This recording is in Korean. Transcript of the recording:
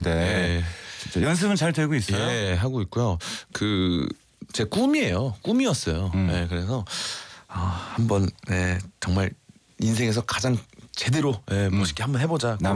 네. 진짜 연습은 잘 되고 있어요? 예, 하고 있고요. 제 꿈이에요. 꿈이었어요. 네, 그래서 한번 정말 인생에서 가장 제대로 멋있게 한번 해보자.